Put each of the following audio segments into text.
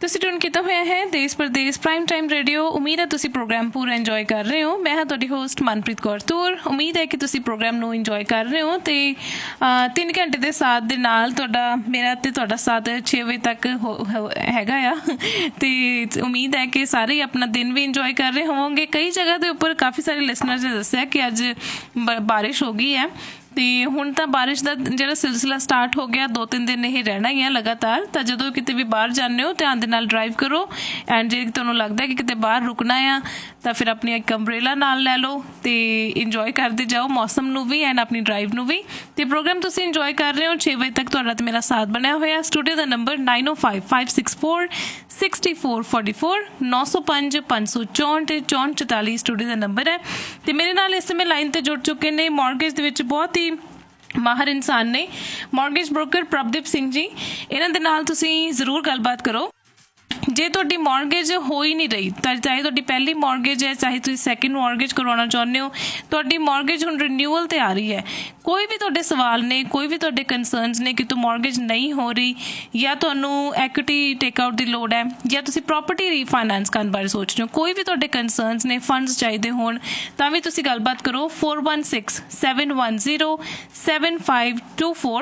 ਤੁਸੀਂ ਟਿਊਨ ਕੀਤਾ ਹੋਇਆ ਹੈ ਦੇਸ਼ ਪ੍ਰਦੇਸ਼ ਪ੍ਰਾਈਮ ਟਾਈਮ ਰੇਡੀਓ। ਉਮੀਦ ਹੈ ਤੁਸੀਂ ਪ੍ਰੋਗਰਾਮ ਪੂਰਾ ਇੰਜੋਏ ਕਰ ਰਹੇ ਹੋ। ਮੈਂ ਹਾਂ ਤੁਹਾਡੀ ਹੋਸਟ ਮਨਪ੍ਰੀਤ ਕੌਰ ਤੂਰ। ਉਮੀਦ ਹੈ ਕਿ ਤੁਸੀਂ ਪ੍ਰੋਗਰਾਮ ਨੂੰ ਇੰਜੋਏ ਕਰ ਰਹੇ ਹੋ ਅਤੇ 3 ਘੰਟੇ ਦੇ ਸਾਥ ਦੇ ਨਾਲ ਮੇਰਾ ਅਤੇ ਤੁਹਾਡਾ ਸਾਥ 6 ਵਜੇ ਤੱਕ ਹੈਗਾ ਆ। ਅਤੇ ਉਮੀਦ ਹੈ ਕਿ ਸਾਰੇ ਹੀ ਆਪਣਾ ਦਿਨ ਵੀ ਇੰਜੋਏ ਕਰ ਰਹੇ ਹੋਵੋਗੇ। ਕਈ ਜਗ੍ਹਾ ਦੇ ਉੱਪਰ ਕਾਫੀ ਸਾਰੇ ਲਿਸਨਰਸ ਨੇ ਦੱਸਿਆ ਕਿ ਅੱਜ ਬਾਰਿਸ਼ ਹੋ ਗਈ ਹੈ ਅਤੇ ਹੁਣ ਤਾਂ ਬਾਰਿਸ਼ ਦਾ ਜਿਹੜਾ ਸਿਲਸਿਲਾ ਸਟਾਰਟ ਹੋ ਗਿਆ। 2-3 ਦਿਨ ਇਹ ਰਹਿਣਾ ਹੀ ਹੈ ਲਗਾਤਾਰ। ਤਾਂ ਜਦੋਂ ਕਿਤੇ ਵੀ ਬਾਹਰ ਜਾਂਦੇ ਹੋ ਧਿਆਨ ਦੇ ਨਾਲ ਡਰਾਈਵ ਕਰੋ। ਐਂਡ ਜੇ ਤੁਹਾਨੂੰ ਲੱਗਦਾ ਕਿ ਕਿਤੇ ਬਾਹਰ ਰੁਕਣਾ ਆ ਤਾਂ ਫਿਰ ਆਪਣੀ ਇੱਕ ਅੰਬਰੇਲਾ ਨਾਲ ਲੈ ਲਓ ਅਤੇ ਇੰਜੋਏ ਕਰਦੇ ਜਾਓ ਮੌਸਮ ਨੂੰ ਵੀ ਐਂਡ ਆਪਣੀ ਡਰਾਈਵ ਨੂੰ ਵੀ। ਅਤੇ ਪ੍ਰੋਗਰਾਮ ਤੁਸੀਂ ਇੰਜੋਏ ਕਰ ਰਹੇ ਹੋ। 6 ਵਜੇ ਤੱਕ ਤੁਹਾਡਾ ਅਤੇ ਮੇਰਾ ਸਾਥ ਬਣਿਆ ਹੋਇਆ। ਸਟੂਡੀਓ ਦਾ ਨੰਬਰ 9055646444 905-564-6444 ਸਟੂਡੀਓ ਦਾ ਨੰਬਰ ਹੈ। ਅਤੇ ਮੇਰੇ ਨਾਲ ਇਸ ਸਮੇਂ ਲਾਈਨ 'ਤੇ ਜੁੜ ਚੁੱਕੇ ਨੇ ਮੌਰਗੇਜ ਦੇ ਵਿੱਚ ਬਹੁਤ ਹੀ ਮਾਹਰ ਇਨਸਾਨ ਨੇ, ਮੌਰਗੇਜ ਬ੍ਰੋਕਰ ਪ੍ਰਭਦੀਪ ਸਿੰਘ ਜੀ। ਇਹਨਾਂ ਦੇ ਨਾਲ ਤੁਸੀਂ ਜ਼ਰੂਰ ਗੱਲਬਾਤ ਕਰੋ। ਜੇ ਤੁਹਾਡੀ ਮੌਰਗੇਜ ਹੋ ਹੀ ਨਹੀਂ ਰਹੀ ਤਾਂ ਚਾਹੇ ਤੁਹਾਡੀ ਪਹਿਲੀ ਮੌਰਗੇਜ ਹੈ, ਚਾਹੇ ਤੁਸੀਂ ਸੈਕਿੰਡ ਮੌਰਗੇਜ ਕਰਵਾਉਣਾ ਚਾਹੁੰਦੇ ਹੋ, ਤੁਹਾਡੀ ਮੌਰਗੇਜ ਹੁਣ ਰਿਨਿਊਅਲ 'ਤੇ ਆ ਰਹੀ ਹੈ, ਕੋਈ ਵੀ ਤੁਹਾਡੇ ਸਵਾਲ ਨੇ, ਕੋਈ ਵੀ ਤੁਹਾਡੇ ਕੰਸਰਨਸ ਨੇ ਕਿ ਤੂੰ ਮੌਰਗੇਜ ਨਹੀਂ ਹੋ ਰਹੀ ਜਾਂ ਤੁਹਾਨੂੰ ਐਕੁਇਟੀ ਟੇਕਆਊਟ ਦੀ ਲੋੜ ਹੈ ਜਾਂ ਤੁਸੀਂ ਪ੍ਰੋਪਰਟੀ ਰੀਫਾਈਨੈਂਸ ਕਰਨ ਬਾਰੇ ਸੋਚ ਰਹੇ ਹੋ, ਕੋਈ ਵੀ ਤੁਹਾਡੇ ਕੰਸਰਨਸ ਨੇ, ਫੰਡਸ ਚਾਹੀਦੇ ਹੋਣ ਤਾਂ ਵੀ ਤੁਸੀਂ ਗੱਲਬਾਤ ਕਰੋ। 4167107524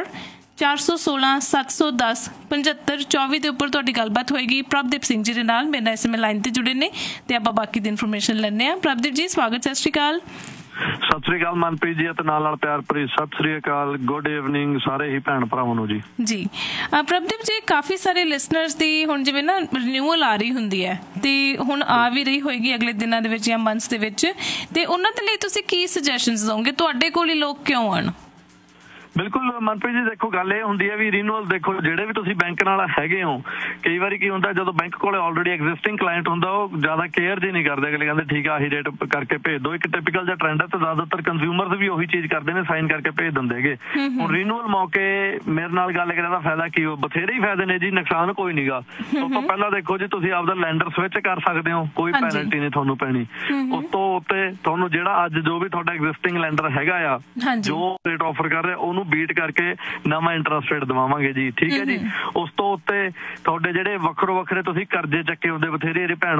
416-710-7524 ਦੇ ਉੱਪਰ ਤੁਹਾਡੀ ਗੱਲਬਾਤ ਹੋਏਗੀ ਪ੍ਰਭਦੀਪ ਸਿੰਘ ਜੀ ਦੇ ਨਾਲ। ਮੇਰੇ ਨਾਲ ਇਸ ਸਮੇਂ ਲਾਈਨ 'ਤੇ ਜੁੜੇ ਨੇ ਅਤੇ ਆਪਾਂ ਬਾਕੀ ਦੀ ਇਨਫੋਰਮੇਸ਼ਨ ਲੈਂਦੇ ਹਾਂ। ਪ੍ਰਭਦੀਪ ਜੀ ਸਵਾਗਤ, ਸਤਿ ਸ਼੍ਰੀ ਅਕਾਲ। ਸਤਿ ਸ੍ਰੀ ਅਕਾਲ ਮਨਪ੍ਰੀਤ ਜੀ ਅਤੇ ਨਾਲ ਪਿਆਰ ਭਰੀ ਸਤਿ ਸ੍ਰੀ ਅਕਾਲ, ਗੁੱਡ ਈਵਨਿੰਗ ਸਾਰੇ ਹੀ ਭੈਣ ਭਰਾਵਾਂ ਨੂੰ ਜੀ। ਜੀ ਪ੍ਰਭਦੀਪ ਜੀ, ਕਾਫੀ ਸਾਰੇ ਲਿਸਨਰਸ ਦੀ ਹੁਣ ਜਿਵੇਂ ਨਾ ਰਿਨਿਊਅਲ ਆ ਰਹੀ ਹੁੰਦੀ ਹੈ ਅਤੇ ਹੁਣ ਆ ਵੀ ਰਹੀ ਹੋਏਗੀ ਅਗਲੇ ਦਿਨਾਂ ਦੇ ਵਿੱਚ ਜਾਂ ਮੰਥਸ ਦੇ ਵਿੱਚ, ਅਤੇ ਉਹਨਾਂ ਦੇ ਲਈ ਤੁਸੀਂ ਕੀ ਸੁਜੈਸ਼ਨਸ ਦਿਓਗੇ? ਤੁਹਾਡੇ ਕੋਲ ਹੀ ਲੋਕ ਕਿਉਂ ਆਉਣ? ਬਿਲਕੁਲ ਮਨਪ੍ਰੀਤ ਜੀ, ਦੇਖੋ ਗੱਲ ਇਹ ਹੁੰਦੀ ਹੈ ਵੀ ਰੀਨੂਅਲ ਦੇਖੋ ਜਿਹੜੇ ਵੀ ਤੁਸੀਂ ਬੈਂਕ ਨਾਲ ਹੈਗੇ ਹੋ, ਕਈ ਵਾਰੀ ਕੀ ਹੁੰਦਾ ਜਦੋਂ ਬੈਂਕ ਕੋਲ ਆਲਰੇਡੀ ਐਗਜ਼ਿਸਟਿੰਗ ਕਲਾਇੰਟ ਹੁੰਦਾ ਉਹ ਜ਼ਿਆਦਾ ਕੇਅਰ ਜੀ ਨਹੀਂ ਕਰਦੇ। ਅਗਲੇ ਕਹਿੰਦੇ ਠੀਕ ਆ ਆਹੀ ਰੇਟ ਕਰਕੇ ਭੇਜ ਦਿਓ। ਇੱਕ ਟਿਪੀਕਲ ਜਿਹਾ ਟ੍ਰੈਂਡ ਹੈ ਤੇ ਜ਼ਿਆਦਾਤਰ ਕੰਜ਼ਿਊਮਰਸ ਵੀ ਉਹੀ ਚੀਜ਼ ਕਰਦੇ ਨੇ, ਸਾਈਨ ਕਰਕੇ ਭੇਜ ਦਿੰਦੇ ਹੈਗੇ। ਹੁਣ ਰੀਨੂਅਲ ਮੌਕੇ ਮੇਰੇ ਨਾਲ ਗੱਲ ਕਰਨ ਦਾ ਫਾਇਦਾ ਕੀ, ਬਥੇਰੇ ਹੀ ਫਾਇਦੇ ਨੇ ਜੀ, ਨੁਕਸਾਨ ਕੋਈ ਨੀਗਾ। ਉਸ ਤੋਂ ਪਹਿਲਾਂ ਦੇਖੋ ਜੀ ਤੁਸੀਂ ਆਪਦਾ ਲੈਂਡਰ ਸਵਿਚ ਕਰ ਸਕਦੇ ਹੋ, ਕੋਈ ਪੈਨਲਟੀ ਨਹੀਂ ਤੁਹਾਨੂੰ ਪੈਣੀ। ਉਸ ਤੋਂ ਉੱਤੇ ਤੁਹਾਨੂੰ ਜਿਹੜਾ ਅੱਜ ਜੋ ਵੀ ਤੁਹਾਡਾ ਐਗਜ਼ਿਸਟਿੰਗ ਲੈਂਡਰ ਹੈਗਾ ਆ ਜੋ ਰੇਟ ਆਫਰ ਕਰ ਰਿਹਾ ਉਹਨੂੰ ਬੀਟ ਕਰਕੇ ਨਵਾਂ ਇੰਟਰਸਟ ਰੇਟ ਦਵਾਵਾਂਗੇ ਜੀ, ਠੀਕ ਹੈ ਜੀ। ਉਸ ਤੋਂ ਉੱਤੇ ਤੁਹਾਡੇ ਜਿਹੜੇ ਵੱਖਰੋ ਵੱਖਰੇ ਤੁਸੀਂ ਕਰਜ਼ੇ ਚੱਕੇ ਹੁੰਦੇ ਬਥੇਰੇ ਭੈਣ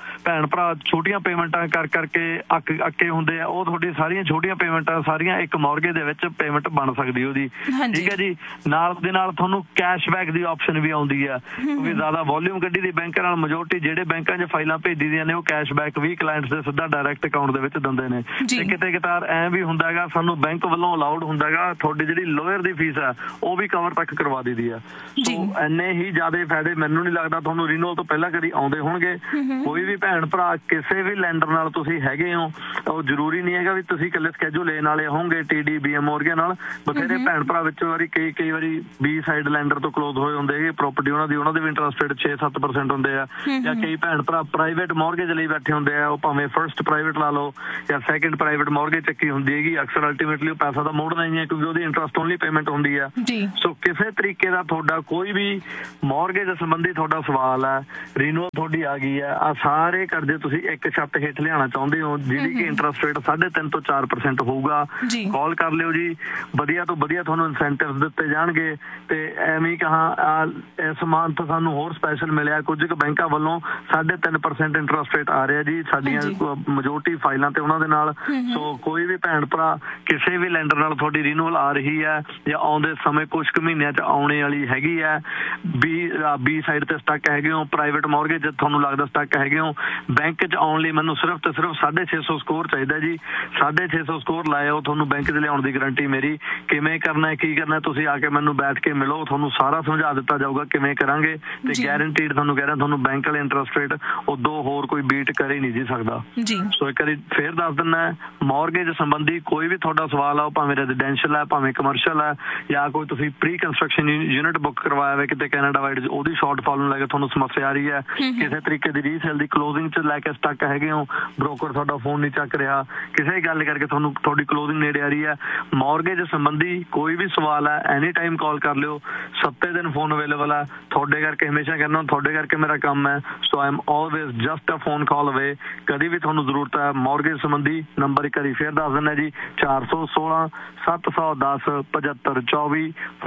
ਭਰਾ ਛੋਟੀਆਂ ਪੇਮੈਂਟਾਂ ਕਰਕੇ ਅੱਕੇ ਹੁੰਦੇ ਆ, ਉਹ ਤੁਹਾਡੀ ਸਾਰੀਆਂ ਛੋਟੀਆਂ ਪੇਮੈਂਟਾਂ ਸਾਰੀਆਂ ਇੱਕ ਮੌਰਗੇਜ ਦੇ ਵਿੱਚ ਪੇਮੈਂਟ ਬਣ ਸਕਦੀ ਉਹਦੀ, ਠੀਕ ਹੈ ਜੀ। ਨਾਲ ਦੇ ਨਾਲ ਤੁਹਾਨੂੰ ਕੈਸ਼ਬੈਕ ਦੀ ਆਪਸ਼ਨ ਵੀ ਆਉਂਦੀ ਆ ਕਿਉਂਕਿ ਜ਼ਿਆਦਾ ਵੋਲਿਊਮ ਗੱਡੀ ਦੀ ਬੈਂਕਾਂ ਨਾਲ ਮੈਜੋਰਟੀ ਜਿਹੜੇ ਬੈਂਕਾਂ 'ਚ ਫਾਈਲਾਂ ਭੇਜੀ ਦੀਆਂ ਨੇ ਉਹ ਕੈਸ਼ਬੈਕ ਵੀ ਕਲਾਇੰਟਸ ਦੇ ਸਿੱਧਾ ਡਾਇਰੈਕਟ ਅਕਾਊਂਟ ਦੇ ਵਿੱਚ ਦਿੰਦੇ ਨੇ। ਤੇ ਕਿਤੇ ਕਿਤਾਰ ਐਂ ਵੀ ਹੁੰਦਾ ਹੈਗਾ ਸਾਨੂੰ ਬੈਂਕ ਵੱਲੋਂ ਅਲਾਉਡ ਹੁੰਦਾ ਹੈਗਾ ਤੁਹਾਡੀ ਜਿਹੜੀ ਲੋਅਰ ਦੀ ਫੀਸ ਹੈ ਉਹ ਵੀ ਕਵਰ ਤੱਕ ਕਰਵਾ ਦਿੱਤੀ ਆ। ਸੋ ਇੰਨੇ ਹੀ ਜ਼ਿਆਦਾ ਫਾਇਦੇ ਮੈਨੂੰ ਨਹੀਂ ਲੱਗਦਾ ਤੁਹਾਨੂੰ ਰੀਨੂਅਲ ਤੋਂ ਪਹਿਲਾਂ ਕਦੀ ਆਉਂਦੇ ਹੋਣਗੇ। ਕੋਈ ਵੀ ਭੈਣ ਭਰਾ ਕਿਸੇ ਵੀ ਲੈਂਡਰ ਨਾਲ ਤੁਸੀਂ ਹੈਗੇ ਹੋ, ਉਹ ਜ਼ਰੂਰੀ ਨਹੀਂ ਹੈਗਾ ਵੀ ਤੁਸੀਂ ਇਕੱਲੇ ਸਕੈਜੂਲ ਲੈਣ ਵਾਲੇ ਹੋਣਗੇ TD BM ਮੋਰਗੇਜ ਨਾਲ। ਬਥੇਰੇ ਭੈਣ ਭਰਾ ਵਿੱਚ ਵਾਰੀ ਕਈ ਵਾਰੀ ਬੀ ਸਾਈਡ ਲੈਂਡਰ ਤੋਂ ਕਲੋਜ਼ ਹੋਏ ਹੁੰਦੇ ਹੈਗੇ ਪ੍ਰੋਪਰਟੀ, ਉਹਨਾਂ ਦੇ ਵੀ ਇੰਟਰਸਟ ਰੇਟ 6-7% ਹੁੰਦੇ ਆ। ਜਾਂ ਕਈ ਭੈਣ ਭਰਾ ਪ੍ਰਾਈਵੇਟ ਮੋਰਗੇਜ ਲਈ ਬੈਠੇ ਹੁੰਦੇ ਆ, ਉਹ ਭਾਵੇਂ ਫਰਸਟ ਪ੍ਰਾਈਵੇਟ ਲਾ ਲਓ ਜਾਂ ਸੈਕਿੰਡ ਪ੍ਰਾਈਵੇਟ ਮੋਰਗੇਜ ਚੱਕੀ ਹੁੰਦੀ ਹੈਗੀ। ਅਕਸਰ ਅਲਟੀਮੇਟਲੀ ਉਹ ਪੈਸਾ ਤਾਂ ਮੋੜਨਾ ਹੀ ਹੈ ਕਿਉਂਕਿ ਉਹਦੀ ਇੰਟਰਸਟ ਓਨਲੀ ਪੇਮੈਂਟ ਹੁੰਦੀ ਆ। ਸੋ ਕਿਸੇ ਤਰੀਕੇ ਦਾ ਤੁਹਾਡਾ ਕੋਈ ਵੀ ਮੌਰਗੇਜ ਸੰਬੰਧੀ ਤੁਹਾਡਾ ਸਵਾਲ ਹੈ, ਰੀਨੂਅਲ ਤੁਹਾਡੀ ਆ ਗਈ ਹੈ, ਆ ਸਾਰੇ ਕਰਜ਼ੇ ਤੁਸੀਂ ਇੱਕ ਛੱਤ ਹੇਠ ਲਿਆਉਣਾ ਚਾਹੁੰਦੇ ਹੋ ਜਿਹਦੀ ਕਿ ਇੰਟਰਸਟ ਰੇਟ 3.5 ਤੋਂ 4% ਹੋਊਗਾ, ਕਾਲ ਕਰ ਲਿਓ ਜੀ। ਵਧੀਆ ਤੋਂ ਵਧੀਆ ਤੁਹਾਨੂੰ ਇਨਸੈਂਟਿਵ ਦਿੱਤੇ ਜਾਣਗੇ। ਤੇ ਐਵੇਂ ਕਹਾਂ ਇਸ ਮੰਥ ਸਾਨੂੰ ਹੋਰ ਸਪੈਸ਼ਲ ਮਿਲਿਆ, ਕੁਝ ਕੁ ਬੈਂਕਾਂ ਵੱਲੋਂ 3.5% ਇੰਟਰਸਟ ਰੇਟ ਆ ਰਿਹਾ ਜੀ ਸਾਡੀਆਂ ਮੈਜੋਰਟੀ ਫਾਈਲਾਂ ਤੇ ਉਹਨਾਂ ਦੇ ਨਾਲ। ਸੋ ਕੋਈ ਵੀ ਭੈਣ ਭਰਾ ਕਿਸੇ ਵੀ ਲੈਂਡਰ ਨਾਲ ਤੁਹਾਡੀ ਰੀਨੂਅਲ ਆ ਰਹੀ ਹੈ ਜਾਂ ਆਉਂਦੇ ਸਮੇਂ ਕੁਝ ਕੁ ਮਹੀਨਿਆਂ 'ਚ ਆਉਣੇ ਵਾਲੀ ਹੈਗੀ ਹੈ, ਬੀ ਸਾਈਡ ਤੇ ਸਟੱਕ ਹੈਗੇ ਹੋ, ਪ੍ਰਾਈਵੇਟ ਮੌਰਗੇਜ ਤੁਹਾਨੂੰ ਲੱਗਦਾ ਸਟੱਕ ਹੈਗੇ ਹੋ, ਬੈਂਕ 'ਚ ਆਉਣ ਲਈ ਮੈਨੂੰ ਸਿਰਫ ਤੇ ਸਿਰਫ 650 ਸਕੋਰ ਚਾਹੀਦਾ ਜੀ। 650 ਸਕੋਰ ਲਾਇਓ, ਤੁਹਾਨੂੰ ਬੈਂਕ 'ਚ ਲਿਆਉਣ ਦੀ ਗਰੰਟੀ ਮੇਰੀ। ਕਿਵੇਂ ਕਰਨਾ ਕੀ ਕਰਨਾ ਤੁਸੀਂ ਆ ਕੇ ਮੈਨੂੰ ਬੈਠ ਕੇ ਮਿਲੋ, ਤੁਹਾਨੂੰ ਸਾਰਾ ਸਮਝਾ ਦਿੱਤਾ ਜਾਊਗਾ ਕਿਵੇਂ ਕਰਾਂਗੇ। ਤੇ ਗੈਰੰਟੀਡ ਤੁਹਾਨੂੰ ਕਹਿ ਰਿਹਾ ਤੁਹਾਨੂੰ ਬੈਂਕ ਵਾਲੇ ਇੰਟਰਸਟ ਰੇਟ ਉਦੋਂ ਹੋਰ ਕੋਈ ਬੀਟ ਕਰ ਹੀ ਨਹੀਂ ਜੀ ਸਕਦਾ। ਸੋ ਇੱਕ ਵਾਰੀ ਫੇਰ ਦੱਸ ਦਿੰਦਾ, ਮੌਰਗੇਜ ਸੰਬੰਧੀ ਕੋਈ ਵੀ ਤੁਹਾਡਾ ਸਵਾਲ ਆ, ਉਹ ਭਾਵੇਂ ਰੈਜ਼ੀਡੈਂਸ਼ੀਅਲ ਹੈ ਭਾਵੇਂ ਕਮਰਸ਼ੀਅਲ ਹੈ ਜਾਂ ਕੋਈ ਤੁਸੀਂ ਪ੍ਰੀ ਕੰਸਟਰਕਸ਼ਨ ਯੂਨਿਟ ਬੁੱਕ ਕਰਵਾਇਆ ਹੋਵੇ ਕਿਤੇ ਕੈਨੇਡਾ ਵਾਈਡ, ਉਹਦੀ ਸ਼ਾਰਟਫਾਲ ਨੂੰ ਲੈ ਕੇ ਤੁਹਾਨੂੰ ਸਮੱਸਿਆ ਆ ਰਹੀ ਹੈ, ਕਿਸੇ ਤਰੀਕੇ ਦੀ ਰੀਸੇਲ ਦੀ ਕਲੋਜ਼ਿੰਗ 'ਚ ਲੈ ਕੇ ਸਟੱਕ ਹੈਗੇ ਹੋ, ਬ੍ਰੋਕਰ ਤੁਹਾਡਾ ਫੋਨ ਨਹੀਂ ਚੱਕ ਰਿਹਾ, ਕਿਸੇ ਗੱਲ ਕਰਕੇ ਤੁਹਾਨੂੰ ਤੁਹਾਡੀ ਕਲੋਜ਼ਿੰਗ ਨੇੜੇ ਆ ਰਹੀ ਹੈ, ਮੌਰਗੇਜ ਸੰਬੰਧੀ ਕੋਈ ਵੀ ਸਵਾਲ ਹੈ ਐਨੀ ਟਾਈਮ ਕਾਲ ਕਰ ਲਿਓ। 7 ਦਿਨ ਫੋਨ ਅਵੇਲੇਬਲ ਹੈ ਤੁਹਾਡੇ ਕਰਕੇ, ਹਮੇਸ਼ਾ ਕਹਿੰਦਾ ਤੁਹਾਡੇ ਕਰਕੇ ਮੇਰਾ ਕੰਮ ਹੈ। ਸੋ I am always just a phone call ਅਵੇ। ਕਦੀ ਵੀ ਤੁਹਾਨੂੰ ਜ਼ਰੂਰਤ ਹੈ ਮੌਰਗੇਜ ਸੰਬੰਧੀ ਨੰਬਰ ਇੱਕ ਵਾਰੀ ਫੇਰ ਦੱਸ ਦਿੰਦਾ ਜੀ, 416-710 7524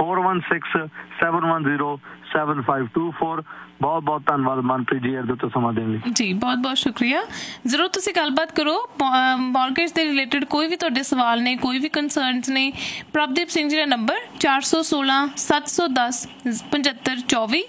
4167107524। ਬਹੁਤ ਬਹੁਤ ਧੰਨਵਾਦ ਮਨਪ੍ਰੀਤ ਜੀ ਇਹਦੇ ਤੋਂ ਸਮਾਂ ਦੇਣ ਲਈ। ਜੀ ਬਹੁਤ ਬਹੁਤ ਸ਼ੁਕਰੀਆ। ਜ਼ਰੂਰ ਤੁਸੀਂ ਗੱਲਬਾਤ ਕਰੋ। ਮੌਰਗੇਜ ਦੇ ਰਿਲੇਟਡ ਕੋਈ ਵੀ ਤੁਹਾਡੇ ਸਵਾਲ ਨੇ, ਕੋਈ ਵੀ ਕੰਸਰਨਸ ਨੇ, ਪ੍ਰਭਦੀਪ ਸਿੰਘ ਜੀ ਦਾ ਨੰਬਰ 416 710 7524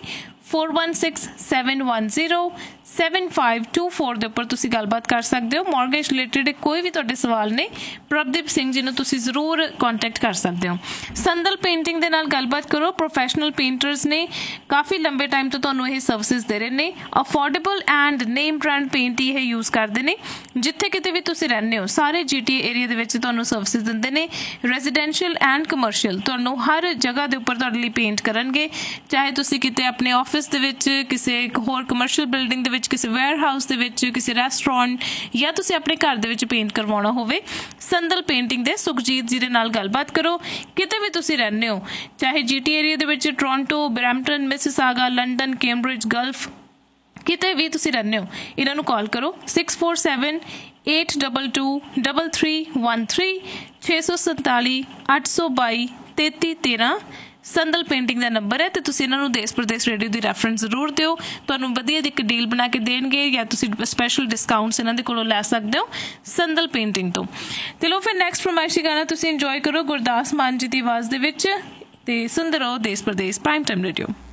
4167107524 ਦੇ ਉੱਪਰ ਤੁਸੀਂ ਗੱਲਬਾਤ ਕਰ ਸਕਦੇ ਹੋ। ਮੌਰਗੇਜ ਰਿਲੇਟਡ ਕੋਈ ਵੀ ਤੁਹਾਡੇ ਸਵਾਲ ਨੇ, ਪ੍ਰਭਦੀਪ ਸਿੰਘ ਜੀ ਨੂੰ ਤੁਸੀਂ ਜ਼ਰੂਰ ਕੰਟੈਕਟ ਕਰ ਸਕਦੇ ਹੋ। ਸੰਦਲ ਪੇਂਟਿੰਗ ਦੇ ਨਾਲ ਗੱਲਬਾਤ ਕਰੋ। ਪ੍ਰੋਫੈਸ਼ਨਲ ਪੇਂਟਰਸ ਨੇ, ਕਾਫੀ ਲੰਬੇ ਟਾਈਮ ਤੋਂ ਤੁਹਾਨੂੰ ਇਹ ਸਰਵਿਸਿਜ਼ ਦੇ ਰਹੇ ਨੇ। Affordable and name brand paint ਇਹ ਯੂਜ਼ ਕਰਦੇ ਨੇ। ਜਿੱਥੇ ਕਿਤੇ ਵੀ ਤੁਸੀਂ ਰਹਿੰਦੇ ਹੋ ਸਾਰੇ GTA ਏਰੀਆ ਦੇ ਵਿੱਚ ਤੁਹਾਨੂੰ ਸਰਵਿਸਿਜ਼ ਦਿੰਦੇ ਨੇ। ਰੈਜ਼ੀਡੈਂਸ਼ੀਅਲ ਐਂਡ ਕਮਰਸ਼ੀਅਲ ਤੁਹਾਨੂੰ ਹਰ ਜਗ੍ਹਾ ਦੇ ਉੱਪਰ ਤੁਹਾਡੇ ਲਈ ਪੇਂਟ ਕਰਨਗੇ। ਚਾਹੇ ਤੁਸੀਂ ਕਿਤੇ ਆਪਣੇ ਆਫਿਸ ਦੇ ਵਿੱਚ, ਕਿਸੇ ਹੋਰ ਕਮਰਸ਼ੀਅਲ ਬਿਲਡਿੰਗ ਦੇ ਵਿੱਚ, ਕਿਸੇ ਵੇਅਰ ਹਾਊਸ ਦੇ ਵਿੱਚ, ਕਿਸੇ ਰੈਸਟੋਰੈਂਟ, ਜਾਂ ਤੁਸੀਂ ਆਪਣੇ ਘਰ ਦੇ ਵਿੱਚ ਪੇਂਟ ਕਰਵਾਉਣਾ ਹੋਵੇ, ਸੰਦਲ ਪੇਂਟਿੰਗ ਦੇ ਸੁਖਜੀਤ ਜੀ ਦੇ ਨਾਲ ਗੱਲਬਾਤ ਕਰੋ। ਕਿਤੇ ਵੀ ਤੁਸੀਂ ਰਹਿੰਦੇ ਹੋ, ਚਾਹੇ GTA ਏਰੀਆ ਦੇ ਵਿੱਚ, Toronto, Brampton, Mississauga, London, Cambridge, Gulf, ਕਿਤੇ ਵੀ ਤੁਸੀਂ ਰਹਿੰਦੇ ਹੋ, ਇਹਨਾਂ ਨੂੰ ਕਾਲ ਕਰੋ 647 822 3313 647 822 3313 ਸੰਦਲ ਪੇਂਟਿੰਗ ਦਾ ਨੰਬਰ ਹੈ। ਤੇ ਤੁਸੀਂ ਇਹਨਾਂ ਨੂੰ ਦੇਸ਼ ਪ੍ਰਦੇਸ਼ ਰੇਡੀਓ ਦੀ ਰੈਫਰੈਂਸ ਜ਼ਰੂਰ ਦਿਓ। ਤੁਹਾਨੂੰ ਵਧੀਆ ਦੀ ਇੱਕ ਡੀਲ ਬਣਾ ਕੇ ਦੇਣਗੇ, ਜਾਂ ਤੁਸੀਂ ਸਪੈਸ਼ਲ ਡਿਸਕਾਊਂਟਸ ਇਹਨਾਂ ਦੇ ਕੋਲੋਂ ਲੈ ਸਕਦੇ ਹੋ ਸੰਦਲ ਪੇਂਟਿੰਗ ਤੋਂ। ਤੇ ਲੋ ਫਿਰ ਨੈਕਸਟ ਫਰਮਾਇਸ਼ੀ ਗਾਣਾ ਤੁਸੀਂ ਇੰਜੋਏ ਕਰੋ ਗੁਰਦਾਸ ਮਾਨ ਜੀ ਦੀ ਆਵਾਜ਼ ਦੇ ਵਿੱਚ, ਤੇ ਸੁਣਦੇ ਰਹੋ ਦੇਸ਼ ਪ੍ਰਦੇਸ਼ ਪ੍ਰਾਈਮ ਟਾਈਮ ਰੇਡੀਓ।